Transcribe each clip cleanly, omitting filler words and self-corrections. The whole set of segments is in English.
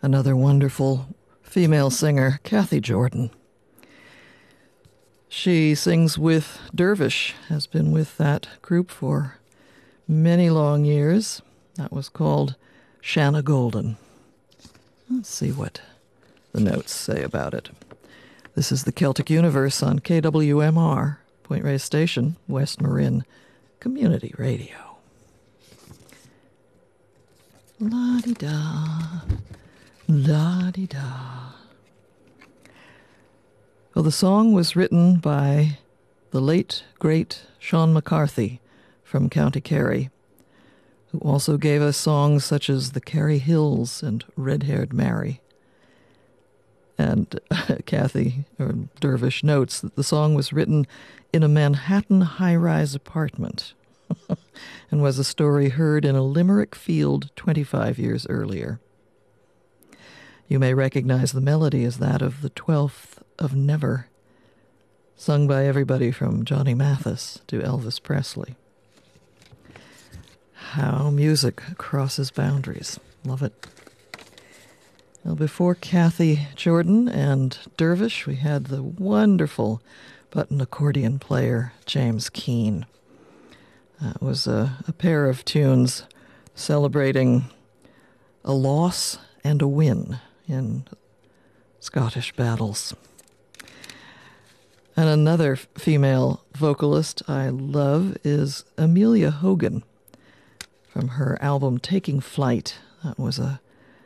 another wonderful female singer, Kathy Jordan. She sings with Dervish, has been with that group for many long years. That was called Shanna Golden. Let's see what the notes say about it. This is the Celtic Universe on KWMR, Point Reyes Station, West Marin Community Radio. La-di-da, la-di-da. Well, the song was written by the late, great Sean McCarthy from County Kerry, who also gave us songs such as The Kerry Hills and Red-Haired Mary. And Kathy, or Dervish, notes that the song was written in a Manhattan high-rise apartment and was a story heard in a Limerick field 25 years earlier. You may recognize the melody as that of The 12th of Never, sung by everybody from Johnny Mathis to Elvis Presley. How music crosses boundaries. Love it. Well, before Kathy Jordan and Dervish, we had the wonderful button accordion player, James Keane. That was a pair of tunes celebrating a loss and a win in Scottish battles. And another female vocalist I love is Amelia Hogan from her album Taking Flight. That was a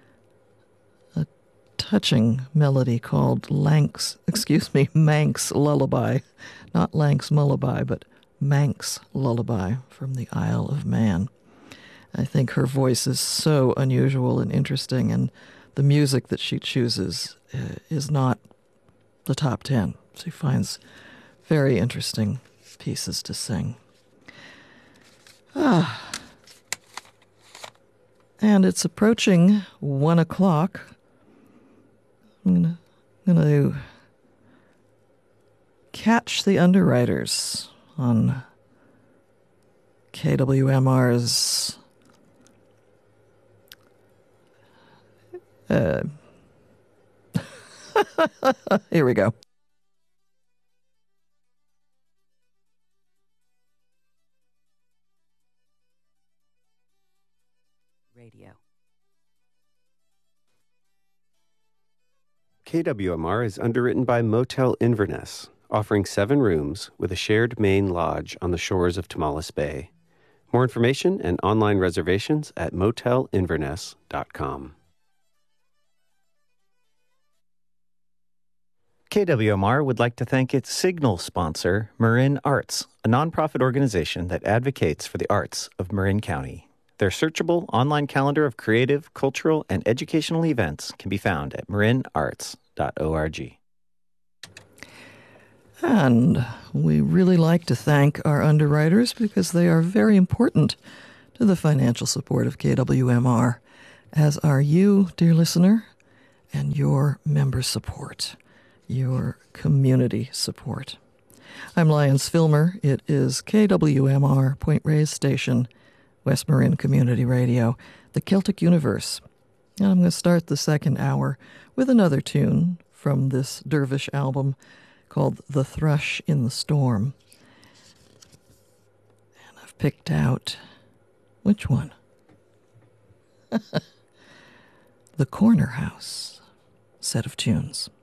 touching melody called Manx Lullaby. Not Lanx Lullaby, but Manx Lullaby from the Isle of Man. I think her voice is so unusual and interesting, and the music that she chooses is not the top 10. She finds very interesting pieces to sing. And it's approaching 1 o'clock. I'm gonna catch the Underwriters on KWMR's here we go. Radio. KWMR is underwritten by Motel Inverness, offering 7 rooms with a shared main lodge on the shores of Tomales Bay. More information and online reservations at motelinverness.com. KWMR would like to thank its signal sponsor, Marin Arts, a nonprofit organization that advocates for the arts of Marin County. Their searchable online calendar of creative, cultural, and educational events can be found at marinarts.org. And we really like to thank our underwriters because they are very important to the financial support of KWMR, as are you, dear listener, and your member support, your community support. I'm Lyons Filmer. It is KWMR, Point Reyes Station, West Marin Community Radio, the Celtic Universe. And I'm going to start the second hour with another tune from this Dervish album called The Thrush in the Storm. And I've picked out, which one? The Corner House set of tunes.